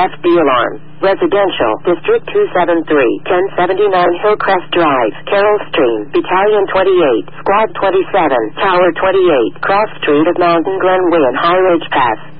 FD alarm. Residential, District 273, 1079 Hillcrest Drive, Carroll Stream, Battalion 28, Squad 27, Tower 28, Cross Street of Mountain Glen Way and High Ridge Pass.